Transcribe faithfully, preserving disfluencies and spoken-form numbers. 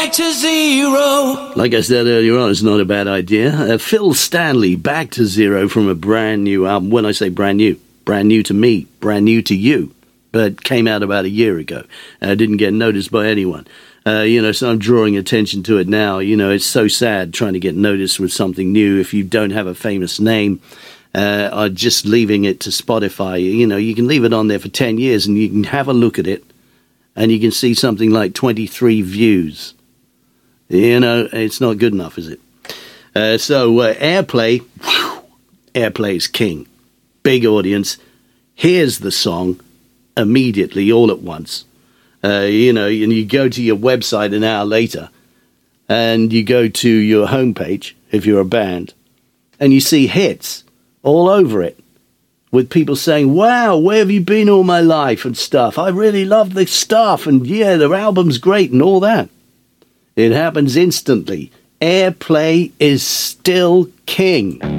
back to zero. Like I said earlier on, it's not a bad idea. Uh, Phil Stanley, Back to Zero, from a brand new album. When I say brand new, brand new to me, brand new to you, but came out about a year ago. Uh, didn't get noticed by anyone. Uh, you know, so I'm drawing attention to it now. You know, it's so sad trying to get noticed with something new if you don't have a famous name. Uh, or just leaving it to Spotify. You know, you can leave it on there for ten years and you can have a look at it and you can see something like twenty-three views. You know, it's not good enough, is it? Uh, so, uh, Airplay, whew, Airplay is king. Big audience. Here's the song immediately, all at once. Uh, you know, and you go to your website an hour later and you go to your homepage, if you're a band, and you see hits all over it, with people saying, wow, where have you been all my life and stuff? I really love this stuff, and yeah, the album's great and all that. It happens instantly. Airplay is still king.